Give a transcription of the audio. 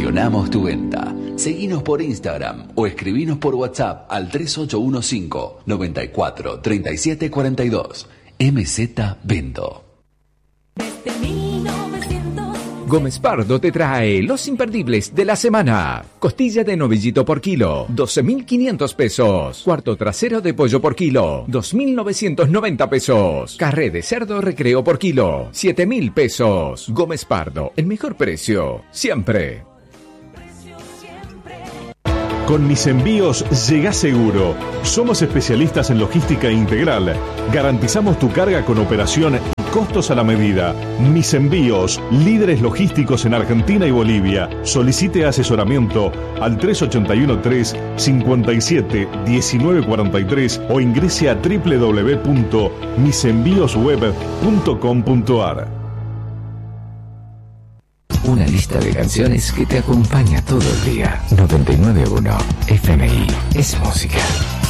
Gestionamos tu venta. Seguinos por Instagram o escribinos por WhatsApp al 3815 94 37 42. MZ Vendo. Gómez Pardo te trae los imperdibles de la semana. Costilla de novillito por kilo, 12.500 pesos. Cuarto trasero de pollo por kilo, 2.990 pesos. Carré de cerdo recreo por kilo, 7.000 pesos. Gómez Pardo, el mejor precio, siempre. Con Mis Envíos llegás seguro. Somos especialistas en logística integral. Garantizamos tu carga con operación y costos a la medida. Mis Envíos, líderes logísticos en Argentina y Bolivia. Solicite asesoramiento al 3813-57-1943 o ingrese a www.misenviosweb.com.ar. Una lista de canciones que te acompaña todo el día. 99.1 FMI es música.